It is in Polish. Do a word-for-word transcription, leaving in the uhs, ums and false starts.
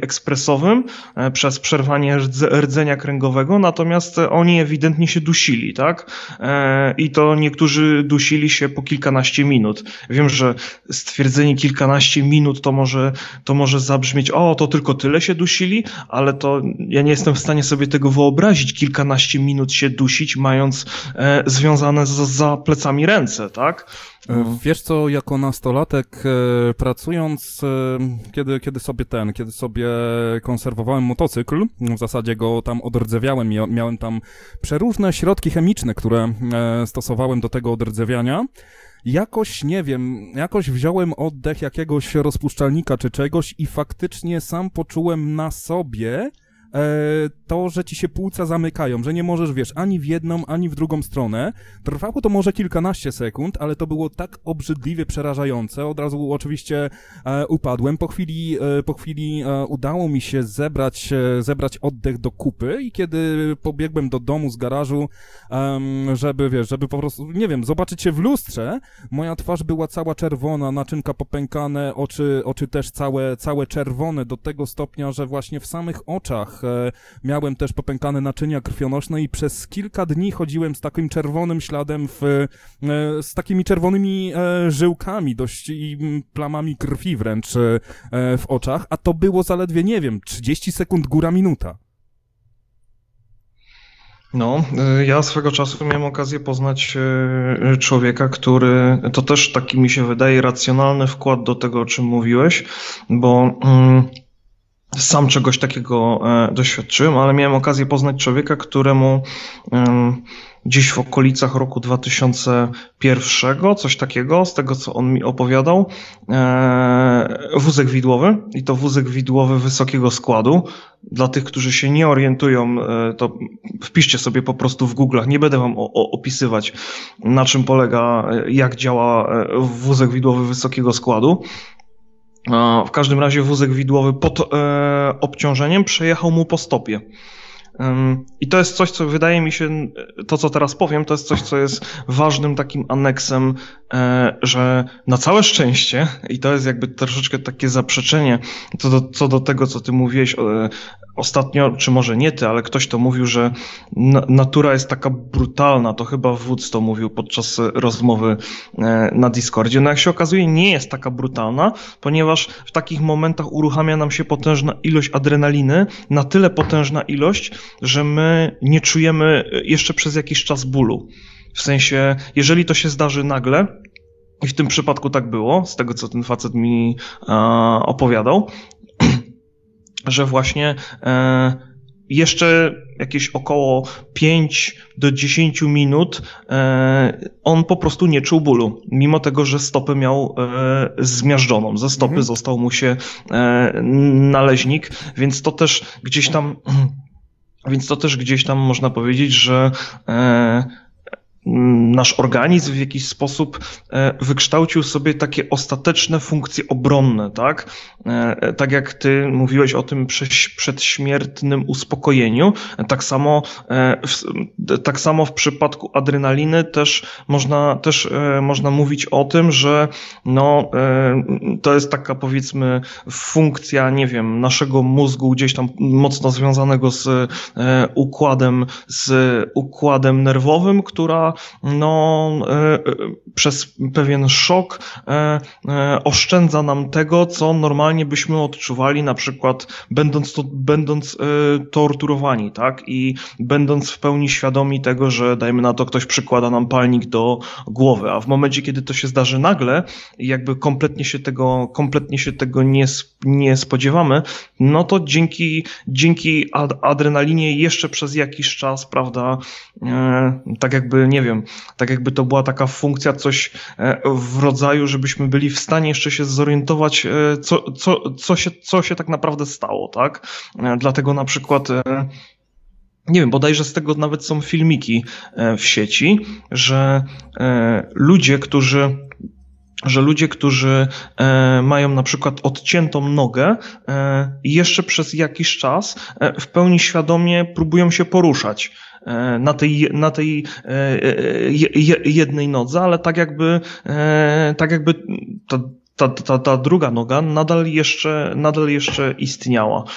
ekspresowym przez przerwanie rdzenia kręgowego, natomiast oni ewidentnie się dusili, tak? I to niektórzy dusili się po kilkanaście minut. Wiem, że stwierdzenie kilkanaście minut to może, to może zabrzmieć, o, to tylko tyle się dusili, ale to ja nie jestem w stanie sobie tego wyobrazić, kilkanaście minut się dusić, mając e, związane z, za plecami ręce, tak? Wiesz co, jako nastolatek e, pracując, e, kiedy, kiedy sobie ten, kiedy sobie konserwowałem motocykl, w zasadzie go tam odrdzewiałem, mia, miałem tam przeróżne środki chemiczne, które e, stosowałem do tego odrdzewiania. Jakoś, nie wiem, jakoś wziąłem oddech jakiegoś rozpuszczalnika czy czegoś i faktycznie sam poczułem na sobie e, to, że ci się płuca zamykają, że nie możesz, wiesz, ani w jedną, ani w drugą stronę. Trwało to może kilkanaście sekund, ale to było tak obrzydliwie przerażające. Od razu oczywiście e, upadłem. Po chwili, e, po chwili e, udało mi się zebrać, e, zebrać oddech do kupy i kiedy pobiegłem do domu z garażu, e, żeby, wiesz, żeby po prostu, nie wiem, zobaczyć się w lustrze, moja twarz była cała czerwona, naczynka popękane, oczy, oczy też całe, całe czerwone do tego stopnia, że właśnie w samych oczach e, miałem też popękane naczynia krwionośne i przez kilka dni chodziłem z takim czerwonym śladem, w, e, z takimi czerwonymi e, żyłkami dość i plamami krwi wręcz e, w oczach, a to było zaledwie, nie wiem, trzydzieści sekund, góra minuta. No, ja swego czasu miałem okazję poznać człowieka, który, to też taki mi się wydaje racjonalny wkład do tego, o czym mówiłeś, bo mm, sam czegoś takiego e, doświadczyłem, ale miałem okazję poznać człowieka, któremu e, gdzieś w okolicach roku dwa tysiące pierwszego, coś takiego, z tego co on mi opowiadał, e, wózek widłowy i to wózek widłowy wysokiego składu. Dla tych, którzy się nie orientują, e, to wpiszcie sobie po prostu w Google'ach, nie będę wam o, o, opisywać, na czym polega, jak działa wózek widłowy wysokiego składu. W każdym razie wózek widłowy pod e, obciążeniem przejechał mu po stopie. Um, I to jest coś, co wydaje mi się, to co teraz powiem, to jest coś, co jest ważnym takim aneksem, e, że na całe szczęście, i to jest jakby troszeczkę takie zaprzeczenie co do, co do tego, co ty mówiłeś e, ostatnio, czy może nie ty, ale ktoś to mówił, że na, natura jest taka brutalna, to chyba Wódz to mówił podczas rozmowy e, na Discordzie. No jak się okazuje, nie jest taka brutalna, ponieważ w takich momentach uruchamia nam się potężna ilość adrenaliny, na tyle potężna ilość, że my nie czujemy jeszcze przez jakiś czas bólu. W sensie, jeżeli to się zdarzy nagle, i w tym przypadku tak było, z tego co ten facet mi e, opowiadał, że właśnie e, jeszcze jakieś około pięć do dziesięciu minut e, on po prostu nie czuł bólu, mimo tego, że stopę miał e, zmiażdżoną. Ze stopy mhm. został mu się e, naleźnik, więc to też gdzieś tam Więc to też gdzieś tam można powiedzieć, że e, nasz organizm w jakiś sposób wykształcił sobie takie ostateczne funkcje obronne, tak? Tak jak ty mówiłeś o tym przedśmiertnym uspokojeniu, tak samo w, tak samo w przypadku adrenaliny też można, też można mówić o tym, że no, to jest taka, powiedzmy, funkcja, nie wiem, naszego mózgu gdzieś tam mocno związanego z układem, z układem nerwowym, która no, przez pewien szok oszczędza nam tego, co normalnie byśmy odczuwali, na przykład będąc, to, będąc torturowani, tak? I będąc w pełni świadomi tego, że dajmy na to, ktoś przykłada nam palnik do głowy, a w momencie, kiedy to się zdarzy nagle i jakby kompletnie się tego, kompletnie się tego nie, nie spodziewamy, no to dzięki, dzięki adrenalinie jeszcze przez jakiś czas, prawda, tak jakby, nie wiem, tak jakby to była taka funkcja, coś w rodzaju, żebyśmy byli w stanie jeszcze się zorientować, co, co, co, się, co się tak naprawdę stało, tak? Dlatego na przykład, nie wiem, bodajże z tego nawet są filmiki w sieci, że ludzie, którzy że ludzie, którzy e, mają na przykład odciętą nogę e, jeszcze przez jakiś czas e, w pełni świadomie próbują się poruszać e, na tej, na tej e, je, jednej nodze, ale tak jakby, e, tak jakby ta, ta, ta, ta druga noga nadal jeszcze, nadal jeszcze istniała.